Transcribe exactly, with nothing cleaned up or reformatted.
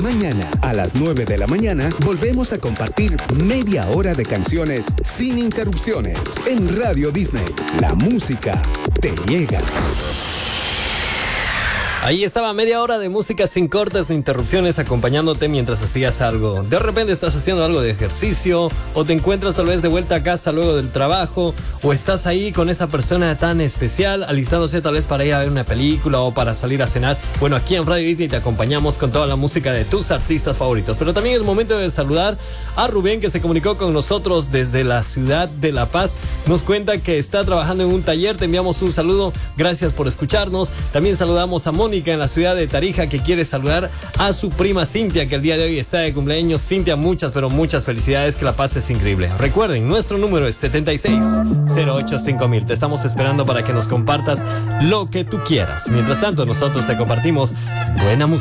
Mañana, a las nueve de la mañana, volvemos a compartir media hora de canciones sin interrupciones en Radio Disney. La música te llega. Ahí estaba media hora de música sin cortes ni interrupciones acompañándote mientras hacías algo. De repente estás haciendo algo de ejercicio o te encuentras tal vez de vuelta a casa luego del trabajo o estás ahí con esa persona tan especial alistándose tal vez para ir a ver una película o para salir a cenar. Bueno, aquí en Radio Disney te acompañamos con toda la música de tus artistas favoritos. Pero también es momento de saludar a Rubén, que se comunicó con nosotros desde la ciudad de La Paz. Nos cuenta que está trabajando en un taller. Te enviamos un saludo. Gracias por escucharnos. También saludamos a Mónica en la ciudad de Tarija, que quiere saludar a su prima Cintia, que el día de hoy está de cumpleaños. Cintia, muchas pero muchas felicidades, que la pases increíble. Recuerden, nuestro número es setenta y seis cero ocho cinco mil. Te estamos esperando para que nos compartas lo que tú quieras. Mientras tanto, nosotros te compartimos buena música.